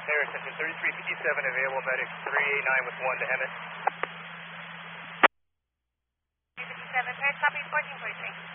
Air attention 3357, available medic 389 with 1 to Hemet. 357, Paris, copy 1443.